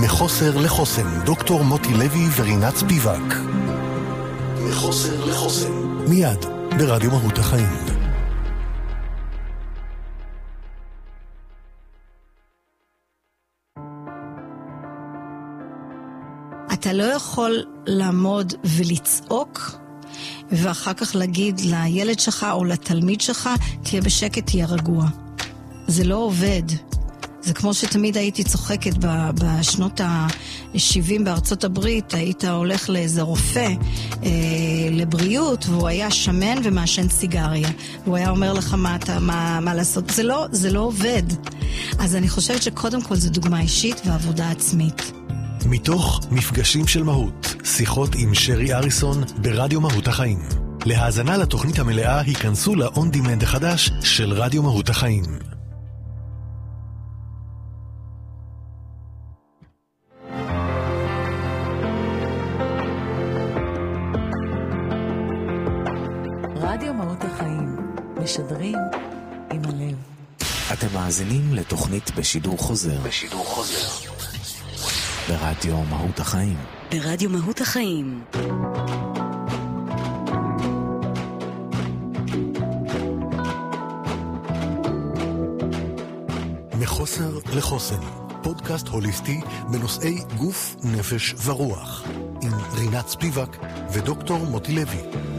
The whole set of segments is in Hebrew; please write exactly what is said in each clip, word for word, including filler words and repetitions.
מחוסר לחוסן, דוקטור מוטי לוי ורינת ספיבק. מחוסר לחוסן. מיד, ברדיו מהות החיים. אתה לא יכול לעמוד ולצעוק, ואחר כך להגיד לילד שלך או לתלמיד שלך, תהיה בשקט, תהיה רגוע. זה לא עובד. זה כמו שתמיד הייתי צוחקת בשנות ה-שבעים בארצות הברית, היית הולך לאיזה רופא אה, לבריאות, והוא היה שמן ומעשן סיגריה. והוא היה אומר לך מה, אתה, מה, מה לעשות. זה לא, זה לא עובד. אז אני חושבת שקודם כל זה דוגמה אישית ועבודה עצמית. מתוך מפגשים של מהות, שיחות עם שרי אריסון ברדיו מהות החיים. להאזנה לתוכנית המלאה היכנסו ל-On Demand החדש של רדיו מהות החיים. רדיו מהות החיים, משדרים עם הלב. אתם מאזינים לתוכנית בשידור חוזר. בשידור חוזר. ברדיו מהות החיים. ברדיו מהות החיים. מחוסר לחוסן, פודקאסט הוליסטי בנושאי גוף, נפש ורוח, עם רינת ספיבק ודוקטור מוטי לוי.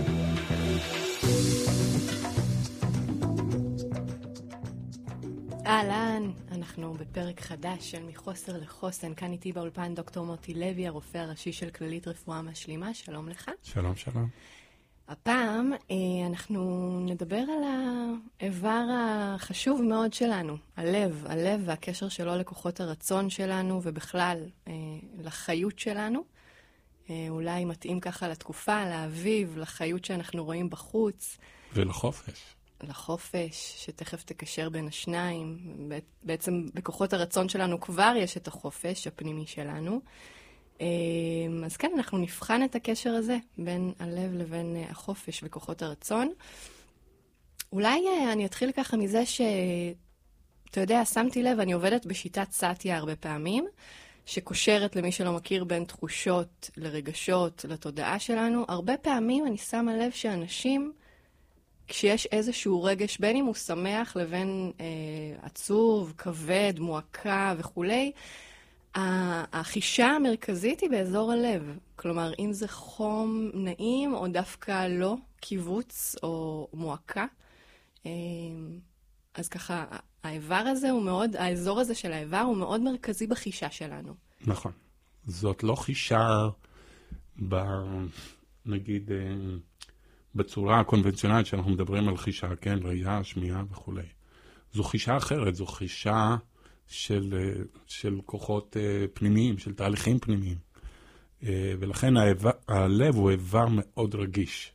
אהלן, אנחנו בפרק חדש של מחוסר לחוסן. כאן איתי באולפן דוקטור מוטי לוי, הרופא הראשי של כללית רפואה משלימה. שלום לך. שלום, שלום. הפעם אנחנו נדבר על האיבר החשוב מאוד שלנו, הלב, הלב והקשר שלו לכוחות הרצון שלנו ובכלל לחיות שלנו. אולי מתאים ככה לתקופה, לאביב, לחיות שאנחנו רואים בחוץ. ולחופש. לחופש, שתכף תקשר בין השניים. בעצם בכוחות הרצון שלנו כבר יש את החופש הפנימי שלנו. אז כן, אנחנו נבחן את הקשר הזה בין הלב לבין החופש וכוחות הרצון. אולי אני אתחיל ככה מזה ש... אתה יודע, שמתי לב, אני עובדת בשיטת סאטיה הרבה פעמים, שקושרת למי שלא מכיר בין תחושות לרגשות, לתודעה שלנו. הרבה פעמים אני שמה לב שאנשים... כשיש איזשהו רגש, בין אם הוא שמח לבין אה, עצוב, כבד, מועקה וכולי, החישה המרכזית היא באזור הלב. כלומר, אם זה חום נעים או דווקא לא, קיבוץ או מועקה. אה, אז ככה, האיבר הזה הוא מאוד, האזור הזה של האיבר הוא מאוד מרכזי בחישה שלנו. נכון. זאת לא חישה, ב, נגיד... אה... בצורה הקונבנציונלית שאנחנו מדברים על חישה, כן, ראייה, שמיעה וכו'. זו חישה אחרת, זו חישה של, של כוחות פנימיים, של תהליכים פנימיים. ולכן האיבר, הלב הוא איבר מאוד רגיש.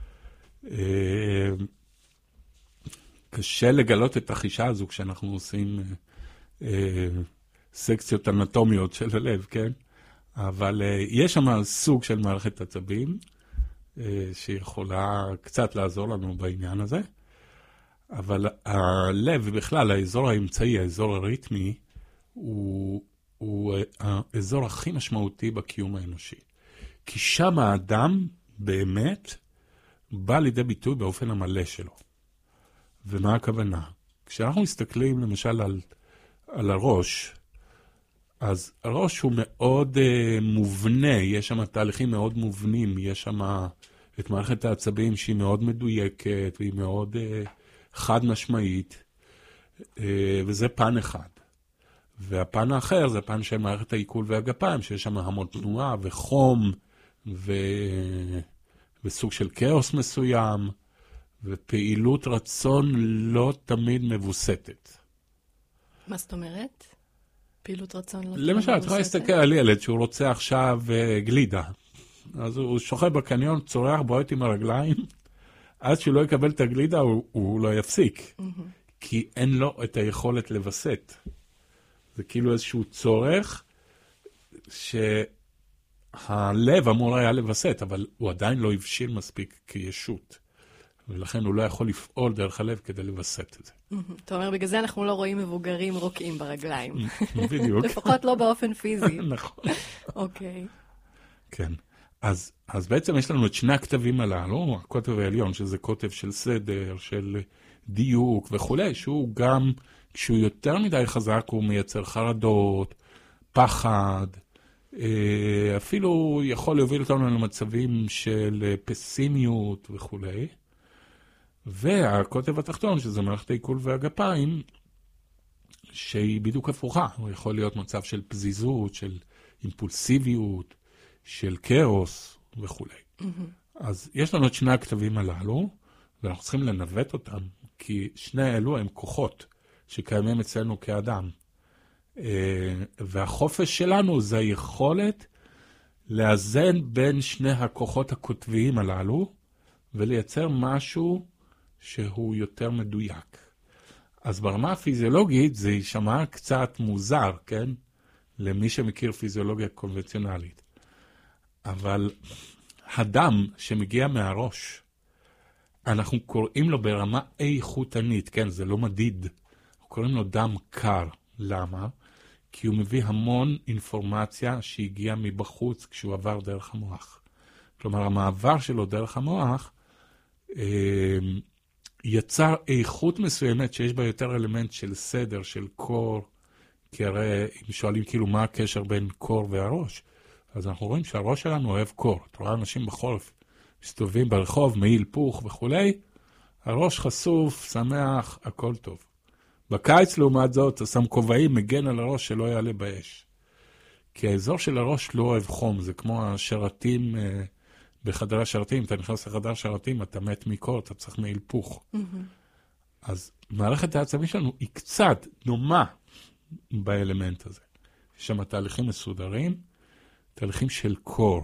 קשה לגלות את החישה הזו כשאנחנו עושים סקציות אנטומיות של הלב, כן? אבל יש שם סוג של מערכת עצבים, שיכולה קצת לעזור לנו בעניין הזה. אבל הלב בכלל, האזור האמצעי, האזור הריתמי, הוא, הוא האזור הכי משמעותי בקיום האנושי. כי שם האדם באמת בא לידי ביטוי באופן המלא שלו. ומה הכוונה? כשאנחנו מסתכלים למשל על, על הראש, אז הראש הוא מאוד uh, מובנה, יש שם תהליכים מאוד מובנים, יש שם את מערכת העצבים שהיא מאוד מדויקת, והיא מאוד uh, חד משמעית, uh, וזה פן אחד. והפן האחר זה פן של מערכת העיכול והגפיים, שיש שם המון תנועה וחום, ו... וסוג של כאוס מסוים, ופעילות רצון לא תמיד מבוסתת. מה זאת אומרת? פעילות רצון לא... למשל, אתה יכול להסתכל על ילד שהוא רוצה עכשיו uh, גלידה. אז הוא שוכב בקניון, צורח, בועט עם הרגליים, עד שהוא לא יקבל את הגלידה, הוא, הוא לא יפסיק. Mm-hmm. כי אין לו את היכולת לבסט. זה כאילו איזשהו צורך שהלב אמור היה לבסט, אבל הוא עדיין לא הבשיל מספיק כישות. ולכן הוא לא יכול לפעול דרך הלב כדי לבסט את זה. אתה אומר, בגלל זה אנחנו לא רואים מבוגרים רוקעים ברגליים. בדיוק. לפחות לא באופן פיזי. נכון. אוקיי. כן. אז, אז בעצם יש לנו את שני הכתבים הללו, הקוטב העליון, שזה קוטב של סדר, של דיוק וכולי, שהוא גם, כשהוא יותר מדי חזק, הוא מייצר חרדות, פחד, אפילו יכול להוביל אותנו למצבים של פסימיות וכולי. והקוטב התחתון, שזה מערכת העיכול והגפיים, שהיא בדיוק הפוכה. הוא יכול להיות מצב של פזיזות, של אימפולסיביות, של כאוס וכו'. Mm-hmm. אז יש לנו את שני הכתבים הללו, ואנחנו צריכים לנווט אותם, כי שני אלו הם כוחות שקיימים אצלנו כאדם. והחופש שלנו זה היכולת לאזן בין שני הכוחות הקוטביים הללו, ולייצר משהו שהוא יותר מדויק. אז ברמה הפיזיולוגית זה יישמע קצת מוזר, כן? למי שמכיר פיזיולוגיה קונבנציונלית. אבל הדם שמגיע מהראש, אנחנו קוראים לו ברמה איכותנית, כן? זה לא מדיד. אנחנו קוראים לו דם קר. למה? כי הוא מביא המון אינפורמציה שהגיעה מבחוץ כשהוא עבר דרך המוח. כלומר, המעבר שלו דרך המוח אה, יצר איכות מסוימת שיש בה יותר אלמנט של סדר, של קור, כי הרי אם שואלים כאילו מה הקשר בין קור והראש, אז אנחנו רואים שהראש שלנו אוהב קור. אתה רואה אנשים בחורף מסתובבים ברחוב, מעיל פוך וכולי, הראש חשוף, שמח, הכל טוב. בקיץ לעומת זאת, אתה שם כובעים, מגן על הראש שלא יעלה באש. כי האזור של הראש לא אוהב חום, זה כמו השרתים אה, בחדר השרתים, אתה נכנס לחדר שרתים, אתה מת מקור, אתה צריך מעיל פוך. Mm-hmm. אז מערכת העצבים שלנו היא קצת דומה באלמנט הזה. יש שם תהליכים מסודרים, תהליכים של קור.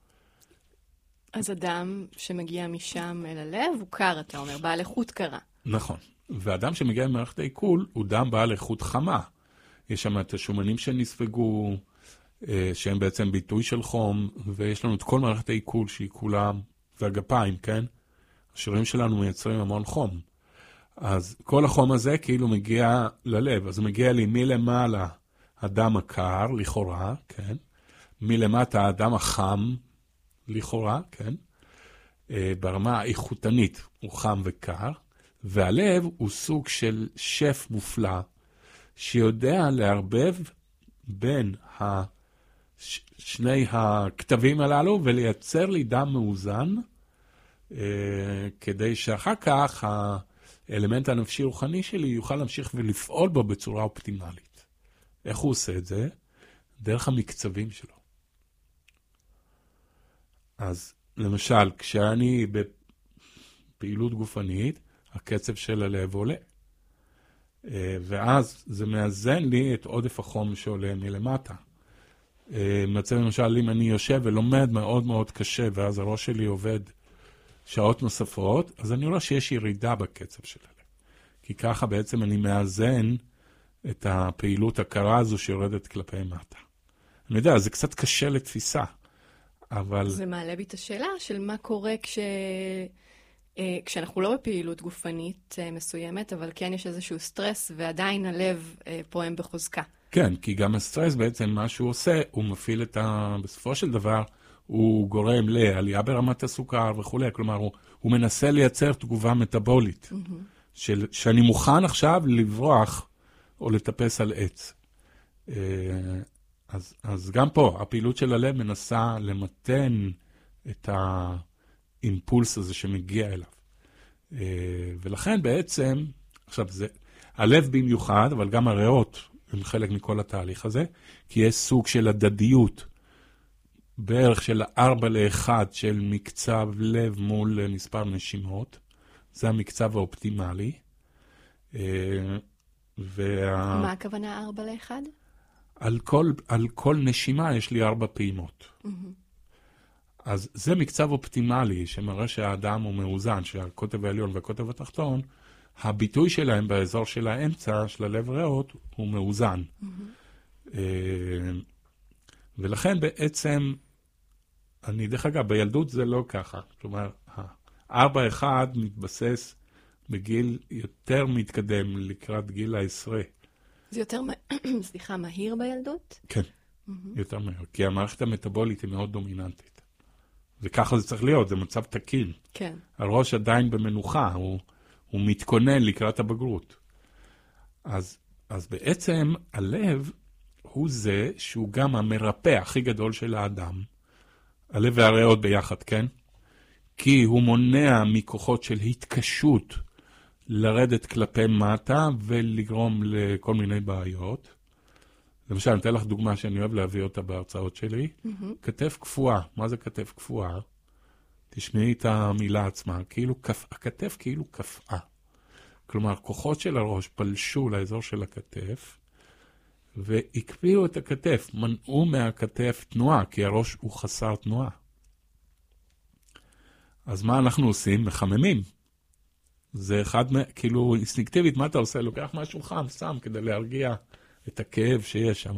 אז אדם שמגיע משם אל הלב הוא קר, אתה אומר, בעל איכות קרה. נכון. ואדם שמגיע ממערכת העיכול הוא דם בעל איכות חמה. יש שם את השומנים שנספגו, שהם בעצם ביטוי של חום, ויש לנו את כל מערכת העיכול שהיא כולם, והגפיים, כן? השרירים שלנו מייצרים המון חום. אז כל החום הזה כאילו מגיע ללב, אז הוא מגיע לי מלמעלה הדם הקר, לכאורה, כן? מלמטה האדם החם, לכאורה, כן? ברמה האיכותנית הוא חם וקר, והלב הוא סוג של שף מופלא, שיודע לערבב בין שני הכתבים הללו, ולייצר לי דם מאוזן, כדי שאחר כך האלמנט הנפשי-רוחני שלי יוכל להמשיך ולפעול בו בצורה אופטימלית. איך הוא עושה את זה? דרך המקצבים שלו. אז למשל, כשאני בפעילות גופנית, הקצב של הלב עולה. ואז זה מאזן לי את עודף החום שעולה מלמטה. מצב למשל, אם אני יושב ולומד מאוד מאוד קשה, ואז הראש שלי עובד שעות נוספות, אז אני רואה שיש ירידה בקצב של הלב. כי ככה בעצם אני מאזן את הפעילות הקרה הזו שיורדת כלפי מטה. אני יודע, זה קצת קשה לתפיסה, אבל... זה מעלה בי את השאלה של מה קורה כש... כשאנחנו לא בפעילות גופנית מסוימת, אבל כן יש איזשהו סטרס, ועדיין הלב פועם בחוזקה. כן, כי גם הסטרס בעצם מה שהוא עושה, הוא מפעיל את ה... בסופו של דבר, הוא גורם לעלייה ברמת הסוכר וכו'. כלומר, הוא, הוא מנסה לייצר תגובה מטאבולית, mm-hmm. של, שאני מוכן עכשיו לברוח או לטפס על עץ. אז, אז גם פה, הפעילות של הלב מנסה למתן את האימפולס הזה שמגיע אליו. ולכן בעצם, עכשיו זה, הלב במיוחד, אבל גם הריאות הם חלק מכל התהליך הזה, כי יש סוג של הדדיות, בערך של ארבע לאחד של מקצב לב מול מספר נשימות. זה המקצב האופטימלי. וה... מה הכוונה ארבע לאחד? על כל, על כל נשימה יש לי ארבע פעימות. Mm-hmm. אז זה מקצב אופטימלי, שמראה שהאדם הוא מאוזן, שהקוטב העליון והקוטב התחתון, הביטוי שלהם באזור של האמצע, של הלב ריאות, הוא מאוזן. Mm-hmm. ולכן בעצם, אני דרך אגב, בילדות זה לא ככה. כלומר, ארבע אחד מתבסס בגיל יותר מתקדם לקראת גיל העשרה. זה יותר, סליחה, מהיר בילדות? כן, יותר מהיר. כי המערכת המטאבולית היא מאוד דומיננטית. וככה זה צריך להיות, זה מצב תקין. כן. הראש עדיין במנוחה, הוא, הוא מתכונן לקראת הבגרות. אז, אז בעצם הלב הוא זה שהוא גם המרפא הכי גדול של האדם. הלב והריאות ביחד, כן? כי הוא מונע מכוחות של התקשות לרדת כלפי מטה ולגרום לכל מיני בעיות. למשל, אני אתן לך דוגמה שאני אוהב להביא אותה בהרצאות שלי. Mm-hmm. כתף קפואה. מה זה כתף קפואה? תשמעי את המילה עצמה. כאילו, כפ... הכתף כאילו קפאה. כלומר, כוחות של הראש פלשו לאזור של הכתף, והקפיאו את הכתף, מנעו מהכתף תנועה, כי הראש הוא חסר תנועה. אז מה אנחנו עושים? מחממים. זה אחד, כאילו, אינסטינקטיבית, מה אתה עושה? לוקח משהו חם, שם, כדי להרגיע את הכאב שיש שם.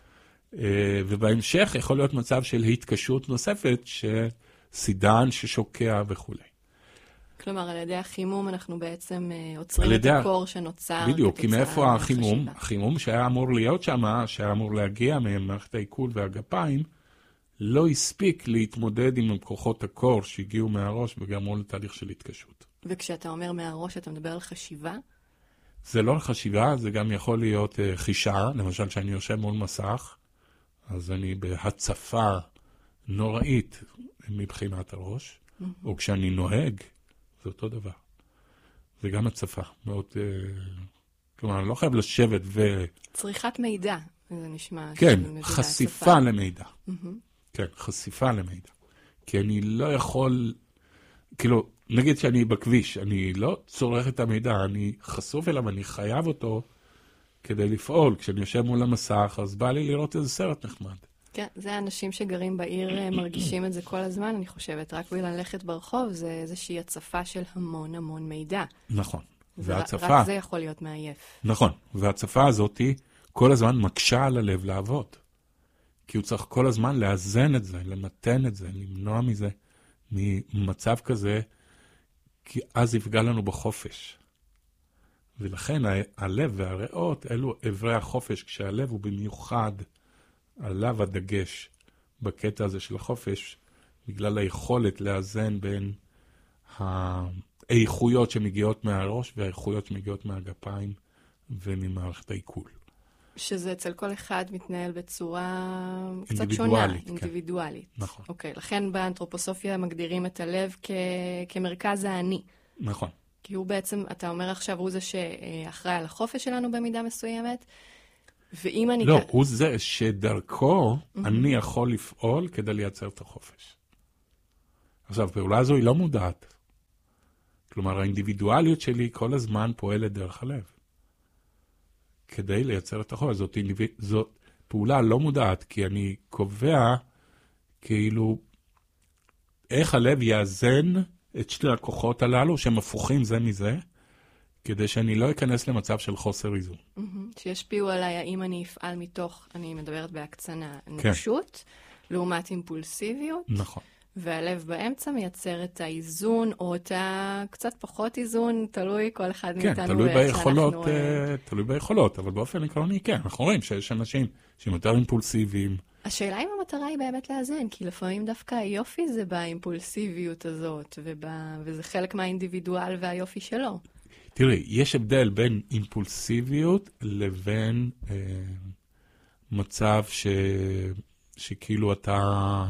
ובהמשך יכול להיות מצב של התקשות נוספת, שסידן ששוקע וכו'. כלומר, על ידי החימום אנחנו בעצם עוצרים את הקור שנוצר. בדיוק, כי מאיפה החימום? החימום שהיה אמור להיות שם, שהיה אמור להגיע ממערכת העיכול והגפיים, לא הספיק להתמודד עם כוחות הקור שהגיעו מהראש וגרמו לתהליך של התקשות. וכשאתה אומר מהראש, אתה מדבר על חשיבה? זה לא על חשיבה, זה גם יכול להיות uh, חישה. למשל, כשאני יושב מול מסך, אז אני בהצפה נוראית מבחינת הראש, mm-hmm. או כשאני נוהג, זה אותו דבר. זה גם הצפה. מאוד, uh, כלומר, אני לא חייב לשבת ו... צריכת מידע, זה נשמע... כן, חשיפה למידע. Mm-hmm. כן, חשיפה למידע. כי אני לא יכול... כאילו, נגיד שאני בכביש, אני לא צורך את המידע, אני חשוף אליו, אני חייב אותו כדי לפעול. כשאני יושב מול המסך, אז בא לי לראות איזה סרט נחמד. כן, זה האנשים שגרים בעיר מרגישים את זה כל הזמן, אני חושבת. רק בללכת ברחוב זה איזושהי הצפה של המון המון מידע. נכון. והצפה... רק זה יכול להיות מעייף. נכון. והצפה הזאת כל הזמן מקשה על הלב לעבוד. כי הוא צריך כל הזמן לאזן את זה, למתן את זה, למנוע מזה. ממצב כזה, כי אז יפגע לנו בחופש. ולכן הלב והריאות אלו עברי החופש, כשהלב הוא במיוחד עליו הדגש בקטע הזה של החופש, בגלל היכולת לאזן בין האיכויות שמגיעות מהראש והאיכויות שמגיעות מהגפיים וממערכת העיכול. שזה אצל כל אחד מתנהל בצורה קצת שונה, אינדיבידואלית. כן. נכון. אוקיי, לכן באנתרופוסופיה מגדירים את הלב כ... כמרכז האני. נכון. כי הוא בעצם, אתה אומר עכשיו, הוא זה שאחראי על החופש שלנו במידה מסוימת, ואם אני... לא, הוא זה שדרכו אני יכול לפעול כדי לייצר את החופש. עכשיו, הפעולה הזו היא לא מודעת. כלומר, האינדיבידואליות שלי כל הזמן פועלת דרך הלב. כדי לייצר את החופש. זאת, זאת פעולה לא מודעת, כי אני קובע כאילו איך הלב יאזן את שתי הכוחות הללו, שהם הפוכים זה מזה, כדי שאני לא אכנס למצב של חוסר איזון. שישפיעו עליי, האם אני אפעל מתוך, אני מדברת בהקצנה, נוקשות, לעומת אימפולסיביות. נכון. והלב באמצע מייצר את האיזון, או את הקצת פחות איזון, תלוי כל אחד מאיתנו. כן, תלוי ביכולות, תלוי ביכולות, אבל באופן עקרוני, כן, אנחנו רואים שיש אנשים שהם יותר אימפולסיביים. השאלה אם המטרה היא באמת לאזן, כי לפעמים דווקא היופי זה באימפולסיביות הזאת, וזה חלק מהאינדיבידואל והיופי שלו. תראי, יש הבדל בין אימפולסיביות לבין אה, מצב ש, שכאילו אתה,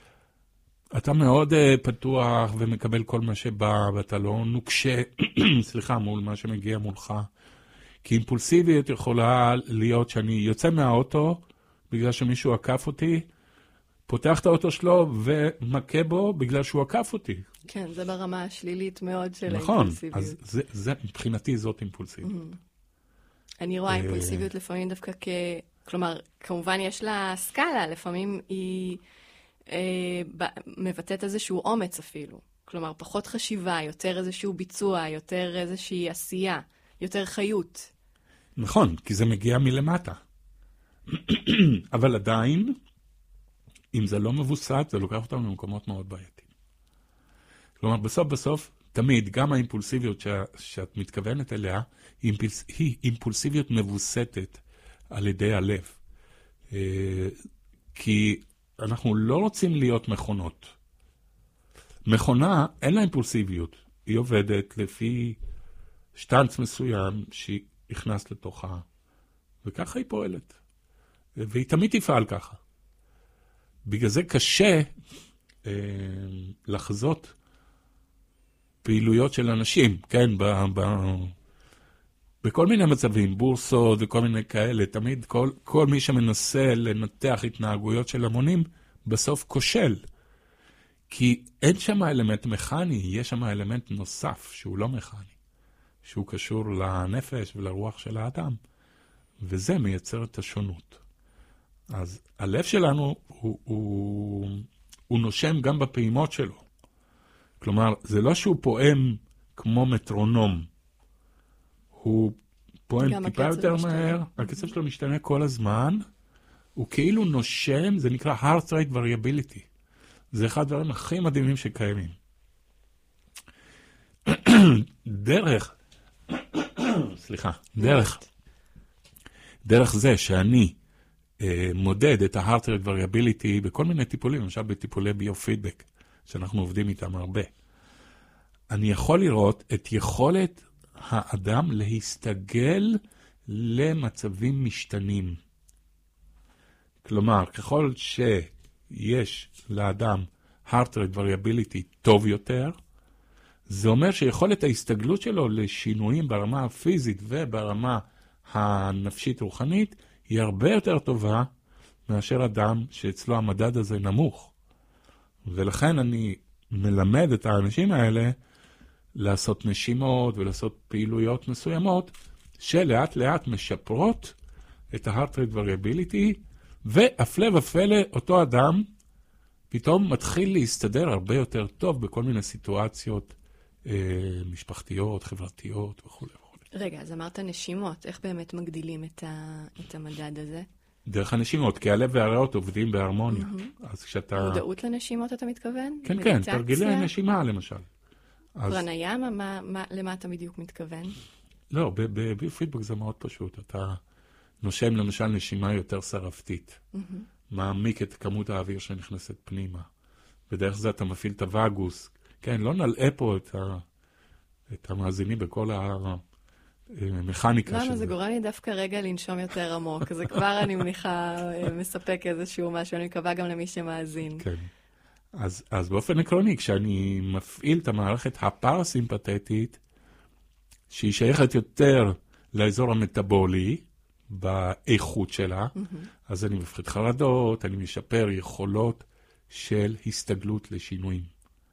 אתה מאוד אה, פתוח ומקבל כל מה שבא, ואתה לא נוקשה, סליחה, מול מה שמגיע מולך. כי אימפולסיביות יכולה להיות שאני יוצא מהאוטו, בגלל שמישהו עקף אותי, פותח את האוטו שלו ומכה בו בגלל שהוא עקף אותי. כן, זה ברמה השלילית מאוד של נכון, האימפולסיביות. אז זה, זה, מבחינתי זאת אימפולסיביות. Mm-hmm. אני רואה אימפולסיביות לפעמים דווקא כ... כלומר, כמובן יש לה סקאלה, לפעמים היא אה, ב... מבטאת איזשהו אומץ אפילו. כלומר, פחות חשיבה, יותר איזשהו ביצוע, יותר איזושהי עשייה, יותר חיות. נכון, כי זה מגיע מלמטה. אבל עדיין, אם זה לא מבוסס, זה לוקח אותנו למקומות מאוד בעייתיים. כלומר, בסוף בסוף, תמיד, גם האימפולסיביות שה, שאת מתכוונת אליה, היא, אימפולס, היא אימפולסיביות מבוסתת על ידי הלב. כי אנחנו לא רוצים להיות מכונות. מכונה, אין לה אימפולסיביות. היא עובדת לפי שטנץ מסוים שהיא נכנסת לתוכה, וככה היא פועלת. והיא תמיד תפעל ככה. בגלל זה קשה אה, לחזות פעילויות של אנשים, כן, ב, ב, בכל מיני מצבים, בורסות וכל מיני כאלה, תמיד כל, כל מי שמנסה לנתח התנהגויות של המונים, בסוף כושל. כי אין שם אלמנט מכני, יש שם אלמנט נוסף שהוא לא מכני, שהוא קשור לנפש ולרוח של האדם, וזה מייצר את השונות. אז הלב שלנו הוא, הוא, הוא נושם גם בפעימות שלו. כלומר, זה לא שהוא פועם כמו מטרונום, הוא פועם טיפה יותר מהר, הקצב שלו משתנה כל הזמן, הוא כאילו נושם, זה נקרא heart rate variability. זה אחד הדברים הכי מדהימים שקיימים. דרך, סליחה, דרך, דרך זה שאני אה, מודד את ה-heart rate variability בכל מיני טיפולים, למשל בטיפולי ביו-פידבק, שאנחנו עובדים איתם הרבה. אני יכול לראות את יכולת האדם להסתגל למצבים משתנים. כלומר, ככל שיש לאדם heart rate variability טוב יותר, זה אומר שיכולת ההסתגלות שלו לשינויים ברמה הפיזית וברמה הנפשית-רוחנית היא הרבה יותר טובה מאשר אדם שאצלו המדד הזה נמוך. ולכן אני מלמד את האנשים האלה לעשות נשימות ולעשות פעילויות מסוימות שלאט לאט משפרות את ה-heart rate variability, והפלא ופלא אותו אדם פתאום מתחיל להסתדר הרבה יותר טוב בכל מיני סיטואציות אה, משפחתיות, חברתיות וכו' וכו'. רגע, אז אמרת נשימות, איך באמת מגדילים את, ה... את המדד הזה? דרך הנשימות, כי הלב והריאות עובדים בהרמוניה. Mm-hmm. אז כשאתה... מודעות לנשימות אתה מתכוון? כן, מדיטציה? כן, תרגילי נשימה למשל. אז... פרניאמה, מה, מה, למה אתה בדיוק מתכוון? לא, בביו-פידבק זה מאוד פשוט. אתה נושם למשל נשימה יותר שרפתית. Mm-hmm. מעמיק את כמות האוויר שנכנסת פנימה. ודרך זה אתה מפעיל את הווגוס. כן, לא נלאה פה את, ה... את המאזינים בכל המכניקה של זה. למה זה גורם לי דווקא רגע לנשום יותר עמוק. זה כבר אני מניחה מספק איזשהו משהו. אני מקווה גם למי שמאזין. כן. אז, אז באופן עקרוני, כשאני מפעיל את המערכת הפרסימפתטית, שהיא שייכת יותר לאזור המטאבולי, באיכות שלה, mm-hmm. אז אני מפחית חרדות, אני משפר יכולות של הסתגלות לשינויים.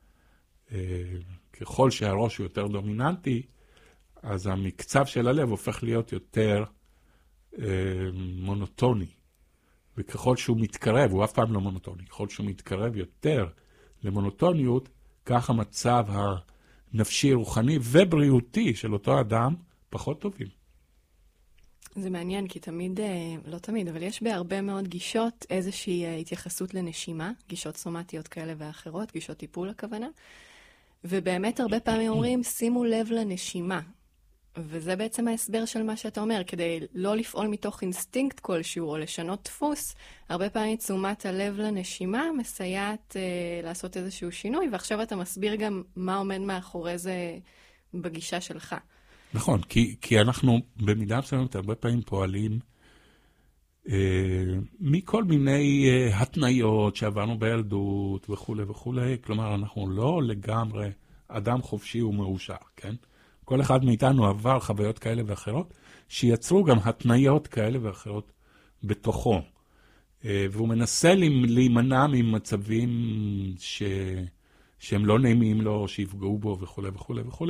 ככל שהראש הוא יותר דומיננטי, אז המקצב של הלב הופך להיות יותר מונוטוני. וככל שהוא מתקרב, הוא אף פעם לא מונוטוני, ככל שהוא מתקרב יותר למונוטוניות, כך המצב הנפשי, רוחני ובריאותי של אותו אדם פחות טובים. זה מעניין, כי תמיד, לא תמיד, אבל יש בהרבה מאוד גישות איזושהי התייחסות לנשימה, גישות סומטיות כאלה ואחרות, גישות טיפול הכוונה, ובאמת הרבה פעמים אומרים, שימו לב לנשימה. וזה בעצם ההסבר של מה שאתה אומר, כדי לא לפעול מתוך אינסטינקט כלשהו או לשנות דפוס, הרבה פעמים תשומת הלב לנשימה מסייעת אה, לעשות איזשהו שינוי, ועכשיו אתה מסביר גם מה עומד מאחורי זה בגישה שלך. נכון, כי, כי אנחנו במידה מסוימת הרבה פעמים פועלים אה, מכל מיני אה, התניות שעברנו בילדות וכו' וכו', כלומר אנחנו לא לגמרי אדם חופשי ומאושר, כן? כל אחד מאיתנו עבר חוויות כאלה ואחרות, שיצרו גם התניות כאלה ואחרות בתוכו. והוא מנסה להימנע ממצבים ש... שהם לא נעימים לו, שיפגעו בו וכו' וכו' וכו'.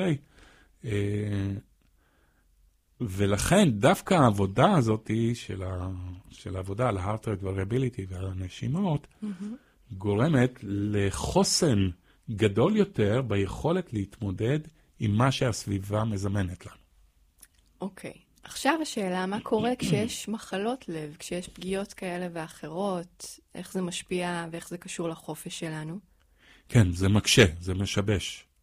ולכן דווקא העבודה הזאת של, ה... של העבודה על ה-heart rate variability והנשימות, mm-hmm. גורמת לחוסן גדול יותר ביכולת להתמודד עם מה שהסביבה מזמנת לנו. אוקיי. Okay. עכשיו השאלה, מה קורה כשיש מחלות לב, כשיש פגיעות כאלה ואחרות, איך זה משפיע ואיך זה קשור לחופש שלנו? כן, זה מקשה, זה משבש.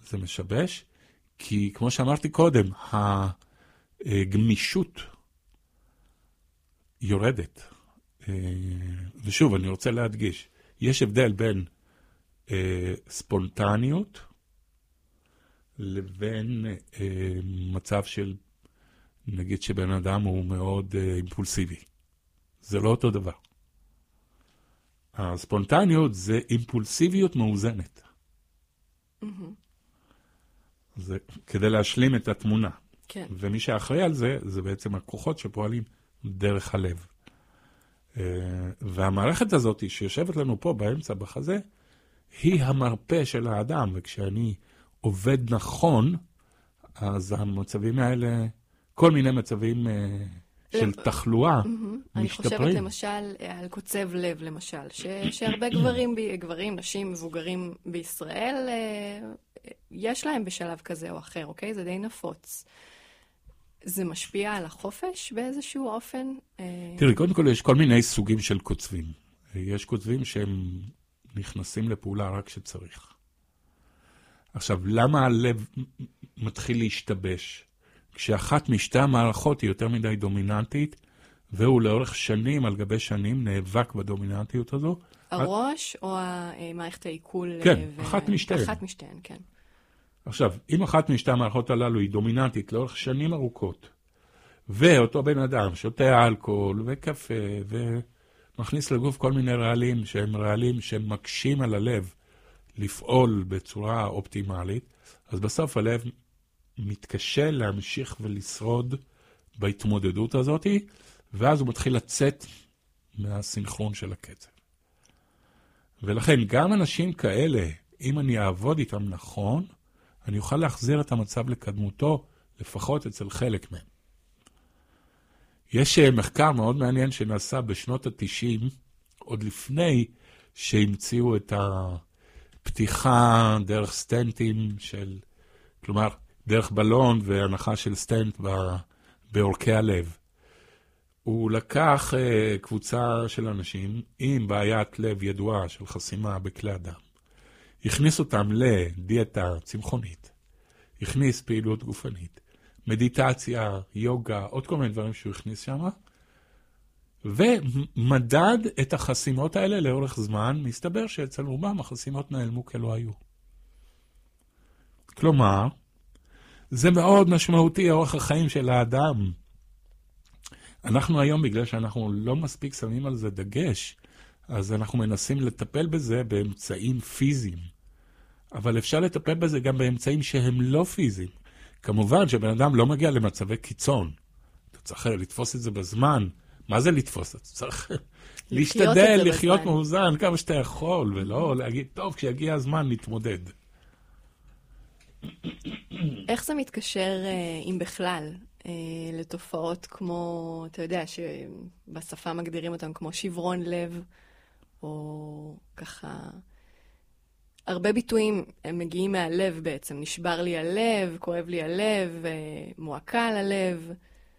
זה משבש, כי כמו שאמרתי קודם, הגמישות יורדת. ושוב, אני רוצה להדגיש, יש הבדל בין ספונטניות לבין מצב של, נגיד שבן אדם הוא מאוד אימפולסיבי. זה לא אותו דבר. הספונטניות זה אימפולסיביות מאוזנת. Mm-hmm. זה כדי להשלים את התמונה. כן. ומי שאחראי על זה, זה בעצם הכוחות שפועלים דרך הלב. והמערכת הזאת שיושבת לנו פה באמצע בחזה, היא המרפא של האדם, וכשאני עובד נכון, אז המצבים האלה, כל מיני מצבים של תחלואה, משתפרים. אני חושבת למשל על קוצב לב, למשל, שהרבה גברים, גברים, נשים, מבוגרים בישראל, יש להם בשלב כזה או אחר, אוקיי? זה די נפוץ. זה משפיע על החופש באיזשהו אופן? תראי, קודם כל יש כל מיני סוגים של קוצבים. יש קוצבים שהם נכנסים לפעולה רק שצריך. עכשיו, למה הלב מתחיל להשתבש? כשאחת משתי המערכות היא יותר מדי דומיננטית, והוא לאורך שנים על גבי שנים נאבק בדומיננטיות הזו. הראש או מערכת העיכול? כן, אחת משתיהן. אחת משתיהן, כן. עכשיו, אם אחת משתי המערכות הללו היא דומיננטית לאורך שנים ארוכות, ואותו בן אדם שותה אלכוהול וקפה ומכניס לגוף כל מיני רעלים שהם רעלים שמקשים על הלב לפעול בצורה אופטימלית, אז בסוף הלב מתקשה להמשיך ולשרוד בהתמודדות הזאת, ואז הוא מתחיל לצאת מהסינכרון של הקצב. ולכן גם אנשים כאלה, אם אני אעבוד איתם נכון, אני אוכל להחזיר את המצב לקדמותו, לפחות אצל חלק מהם. יש מחקר מאוד מעניין שנעשה בשנות ה-תשעים, עוד לפני שהמציאו את הפתיחה דרך סטנטים של, כלומר, דרך בלון והנחה של סטנט בעורקי הלב. הוא לקח uh, קבוצה של אנשים עם בעיית לב ידועה של חסימה בכלי הדם. הכניס אותם לדיאטה צמחונית, הכניס פעילות גופנית, מדיטציה, יוגה, עוד כל מיני דברים שהוא הכניס שם, ומדד את החסימות האלה לאורך זמן, מסתבר שאצל רובם החסימות נעלמו כלא היו. כלומר, זה מאוד משמעותי אורח החיים של האדם. אנחנו היום, בגלל שאנחנו לא מספיק שמים על זה דגש, אז אנחנו מנסים לטפל בזה באמצעים פיזיים. אבל אפשר לטפל בזה גם באמצעים שהם לא פיזיים. כמובן שבן אדם לא מגיע למצבי קיצון. אתה צריך לתפוס את זה בזמן. מה זה לתפוס? אתה צריך להשתדל, לחיות מאוזן כמה שאתה יכול, ולא להגיד, טוב, כשיגיע הזמן נתמודד. איך זה מתקשר, אם בכלל, לתופעות כמו, אתה יודע, שבשפה מגדירים אותם כמו שברון לב, או ככה, הרבה ביטויים הם מגיעים מהלב בעצם, נשבר לי הלב, כואב לי הלב, מועקה על הלב.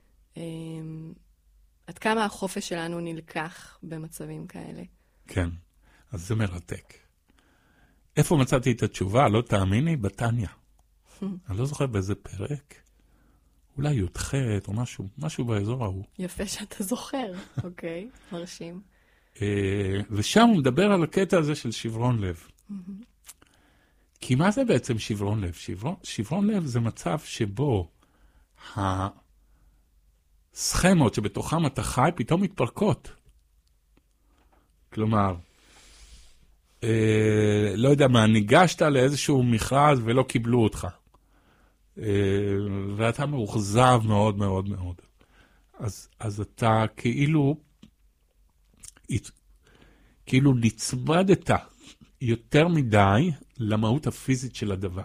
עד כמה החופש שלנו נלקח במצבים כאלה? כן, אז זה מרתק. איפה מצאתי את התשובה? לא תאמיני, בתניה. אני לא זוכר באיזה פרק. אולי י"ח או משהו, משהו באזור ההוא. יפה שאתה זוכר, אוקיי, מרשים. ושם הוא מדבר על הקטע הזה של שברון לב. כי מה זה בעצם שברון לב? שברון, שברון לב זה מצב שבו הסכמות שבתוכם אתה חי פתאום מתפרקות. כלומר, אה, לא יודע מה, ניגשת לאיזשהו מכרז ולא קיבלו אותך. ואתה מאוכזב מאוד מאוד מאוד. אז, אז אתה כאילו, כאילו נצמדת יותר מדי למהות הפיזית של הדבר.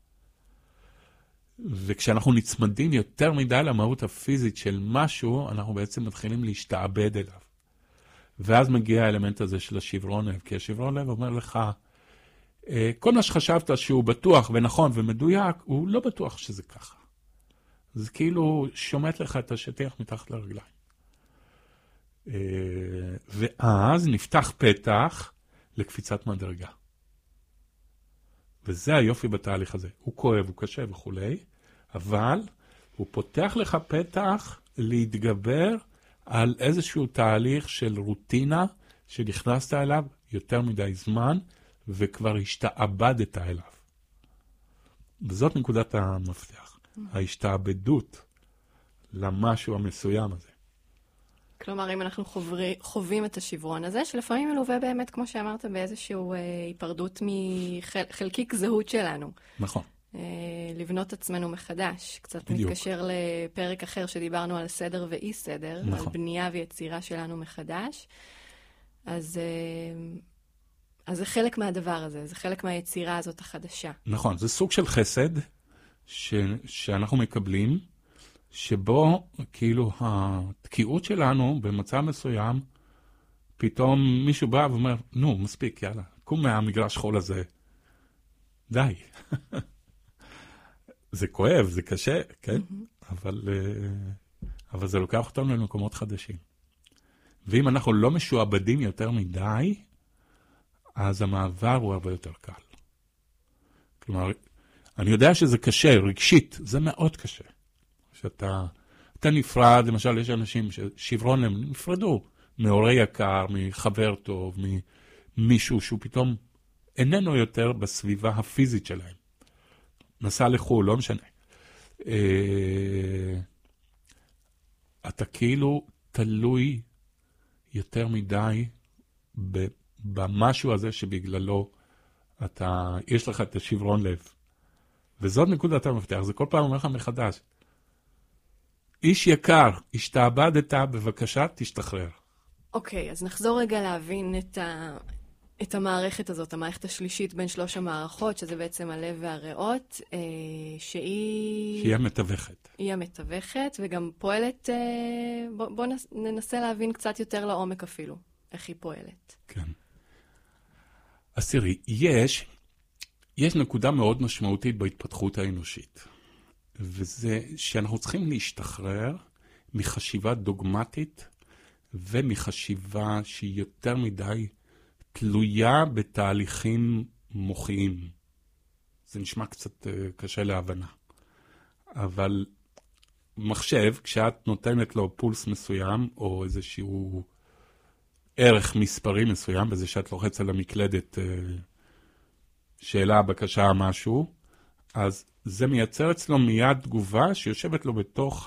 וכשאנחנו נצמדים יותר מדי למהות הפיזית של משהו, אנחנו בעצם מתחילים להשתעבד אליו. ואז מגיע האלמנט הזה של השברון לב, כי השברון לב אומר לך, כל מה שחשבת שהוא בטוח ונכון ומדויק, הוא לא בטוח שזה ככה. זה כאילו שומט לך את השטיח מתחת לרגליים. ואז נפתח פתח לקפיצת מדרגה. וזה היופי בתהליך הזה. הוא כואב, הוא קשה וכולי, אבל הוא פותח לך פתח להתגבר על איזשהו תהליך של רוטינה שנכנסת אליו יותר מדי זמן, וכבר השתעבדת אליו. וזאת נקודת המפתח. ההשתעבדות למשהו המסוים הזה. כלומר, אם אנחנו חוברים, חווים את השברון הזה, שלפעמים מלווה באמת, כמו שאמרת, באיזשהו אה, היפרדות מחלקיק זהות שלנו. נכון. אה, לבנות עצמנו מחדש. קצת בדיוק. מתקשר לפרק אחר שדיברנו על סדר ואי סדר, נכון. על בנייה ויצירה שלנו מחדש. אז, אה, אז זה חלק מהדבר הזה, זה חלק מהיצירה הזאת החדשה. נכון, זה סוג של חסד ש, שאנחנו מקבלים, שבו כאילו התקיעות שלנו במצב מסוים, פתאום מישהו בא ואומר, נו, מספיק, יאללה, קום מהמגרש חול הזה. די. זה כואב, זה קשה, כן? Mm-hmm. אבל, אבל זה לוקח אותנו למקומות חדשים. ואם אנחנו לא משועבדים יותר מדי, אז המעבר הוא הרבה יותר קל. כלומר, אני יודע שזה קשה, רגשית, זה מאוד קשה. שאתה אתה נפרד, למשל יש אנשים ששברון הם נפרדו מהורה יקר, מחבר טוב, ממישהו שהוא פתאום איננו יותר בסביבה הפיזית שלהם. נסע לחו"ל, לא משנה. אה, אתה כאילו תלוי יותר מדי במשהו הזה שבגללו אתה, יש לך את השברון לב. וזאת נקודת המפתח, זה כל פעם אומר לך מחדש. איש יקר, השתעבדת, בבקשה, תשתחרר. אוקיי, אז נחזור רגע להבין את, ה... את המערכת הזאת, המערכת השלישית בין שלוש המערכות, שזה בעצם הלב והריאות, אה, שהיא... שהיא המתווכת. היא המתווכת, וגם פועלת... אה, בוא, בוא נס... ננסה להבין קצת יותר לעומק אפילו, איך היא פועלת. כן. אז תראי, יש, יש נקודה מאוד משמעותית בהתפתחות האנושית. וזה שאנחנו צריכים להשתחרר מחשיבה דוגמטית ומחשיבה שהיא יותר מדי תלויה בתהליכים מוחיים. זה נשמע קצת קשה להבנה. אבל מחשב, כשאת נותנת לו פולס מסוים או איזשהו ערך מספרי מסוים, בזה שאת לוחץ על המקלדת שאלה, בקשה, משהו, אז זה מייצר אצלו מיד תגובה שיושבת לו בתוך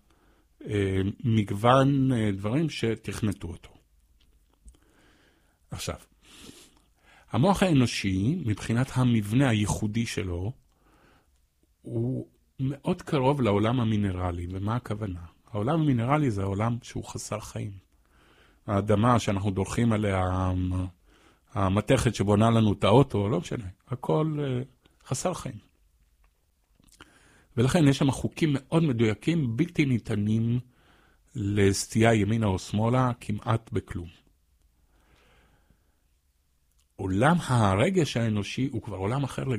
המגוון דברים שתכנתו אותו. עכשיו, המוח האנושי, מבחינת המבנה הייחודי שלו, הוא מאוד קרוב לעולם המינרלי. ומה הכוונה? העולם המינרלי זה העולם שהוא חסר חיים. האדמה שאנחנו דורכים עליה, המתכת שבונה לנו את האוטו, לא משנה, הכל חסר חיים. ולכן יש שם חוקים מאוד מדויקים, בלתי ניתנים לסטייה ימינה או שמאלה, כמעט בכלום. עולם הרגש האנושי הוא כבר עולם אחר לגמרי.